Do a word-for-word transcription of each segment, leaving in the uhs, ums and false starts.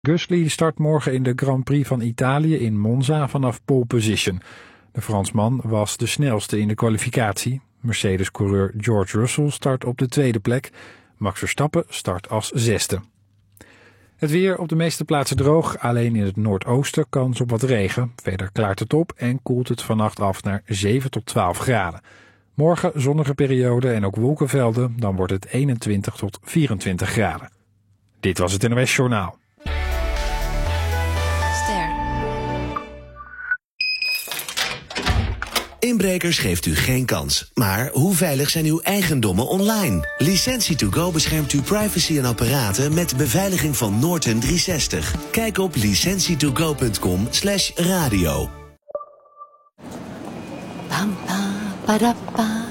Gasly start morgen in de Grand Prix van Italië in Monza vanaf pole position. De Fransman was de snelste in de kwalificatie. Mercedes-coureur George Russell start op de tweede plek. Max Verstappen start als zesde. Het weer op de meeste plaatsen droog, alleen in het noordoosten kans op wat regen. Verder klaart het op en koelt het vannacht af naar zeven tot twaalf graden. Morgen zonnige periode en ook wolkenvelden, dan wordt het eenentwintig tot vierentwintig graden. Dit was het N O S Journaal. Inbrekers geeft u geen kans. Maar hoe veilig zijn uw eigendommen online? Licentie to go beschermt uw privacy en apparaten met beveiliging van Norton driehonderdzestig. Kijk op licentietogo punt com slash radio. Pam, pa, para, pa.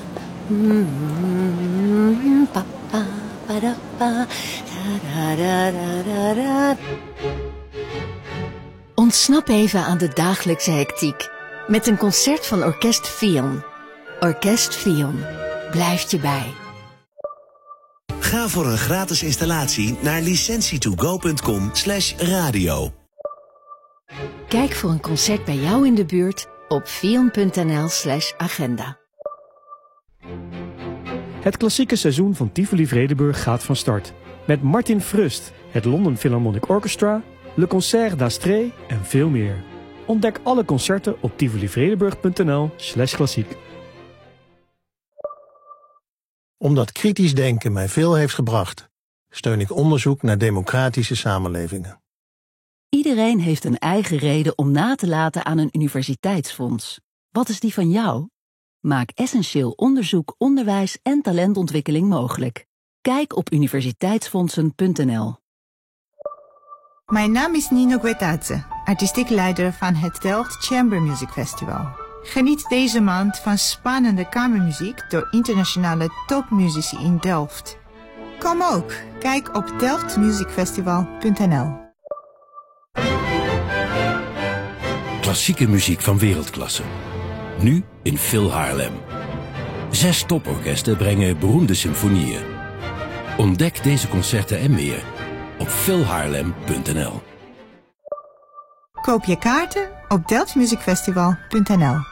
Mm, pa, pa, para, pa. Da, da, da, da, da. Ontsnap even aan de dagelijkse hectiek. Met een concert van Orkest Fion. Orkest Fion blijft je bij. Ga voor een gratis installatie naar licentietogo punt com slash radio. Kijk voor een concert bij jou in de buurt op fion punt n l slash agenda. Het klassieke seizoen van Tivoli Vredenburg gaat van start. Met Martin Frust, het London Philharmonic Orchestra, Le Concert d'Astrée en veel meer. Ontdek alle concerten op tivolivredenburg punt n l slash klassiek. Omdat kritisch denken mij veel heeft gebracht, steun ik onderzoek naar democratische samenlevingen. Iedereen heeft een eigen reden om na te laten aan een universiteitsfonds. Wat is die van jou? Maak essentieel onderzoek, onderwijs en talentontwikkeling mogelijk. Kijk op universiteitsfondsen punt n l. Mijn naam is Nino Guetadze, artistiek leider van het Delft Chamber Music Festival. Geniet deze maand van spannende kamermuziek door internationale topmuzici in Delft. Kom ook, kijk op delft music festival punt n l. Klassieke muziek van wereldklasse. Nu in Phil Haarlem. Zes toporkesten brengen beroemde symfonieën. Ontdek deze concerten en meer op phil haarlem punt n l. Koop je kaarten op delft music festival punt n l.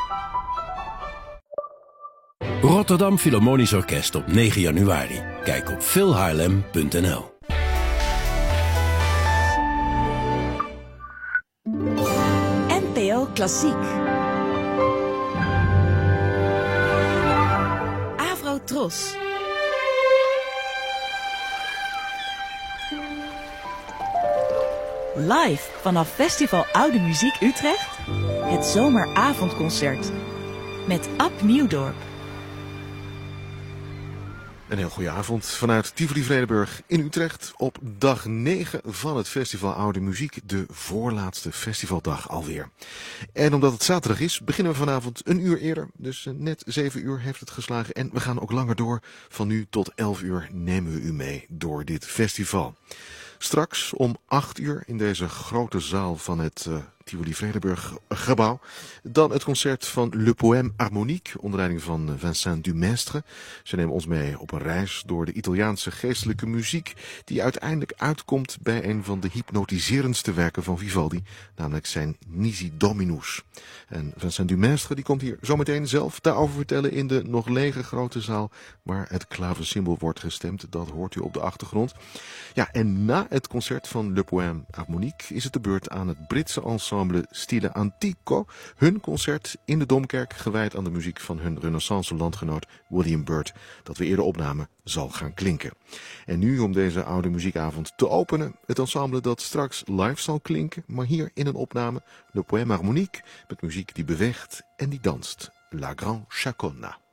Rotterdam Philharmonisch Orkest op negen januari. Kijk op phil haarlem punt n l. N P O Klassiek. Avro Tros. Live vanaf Festival Oude Muziek Utrecht. Het zomeravondconcert. Met Ab Nieuwdorp. Een heel goede avond vanuit Tivoli Vredenburg in Utrecht op dag negen van het Festival Oude Muziek, de voorlaatste festivaldag alweer. En omdat het zaterdag is, beginnen we vanavond een uur eerder, dus net zeven uur heeft het geslagen. En we gaan ook langer door, van nu tot elf uur nemen we u mee door dit festival. Straks om acht uur in deze grote zaal van het uh, Tivoli Vredenburg gebouw. Dan het concert van Le Poème Harmonique onder leiding van Vincent Dumestre. Ze nemen ons mee op een reis door de Italiaanse geestelijke muziek die uiteindelijk uitkomt bij een van de hypnotiserendste werken van Vivaldi, namelijk zijn Nisi Dominus. En Vincent Dumestre die komt hier zometeen zelf daarover vertellen in de nog lege grote zaal waar het klaversymbol wordt gestemd. Dat hoort u op de achtergrond. Ja, en na het concert van Le Poème Harmonique is het de beurt aan het Britse ensemble Stile Antico. Hun concert in de Domkerk, gewijd aan de muziek van hun renaissance landgenoot William Byrd, dat we eerder opnamen, zal gaan klinken. En nu om deze oude muziekavond te openen, het ensemble dat straks live zal klinken, maar hier in een opname, Le Poème Harmonique, met muziek die beweegt en die danst. La Grande Chaconne.